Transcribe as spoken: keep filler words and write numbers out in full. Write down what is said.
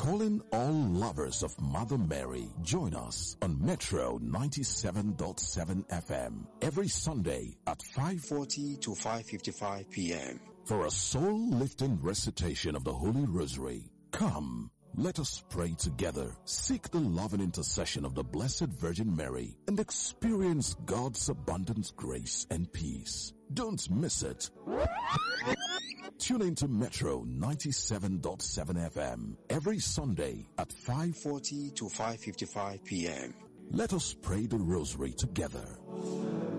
Calling all lovers of Mother Mary, join us on Metro ninety-seven point seven F M every Sunday at five forty to five fifty-five p m for a soul-lifting recitation of the Holy Rosary. Come, let us pray together, seek the loving intercession of the Blessed Virgin Mary, and experience God's abundant grace and peace. Don't miss it. Tune into Metro ninety-seven point seven F M every Sunday at five forty to five fifty-five p m Let us pray the Rosary together.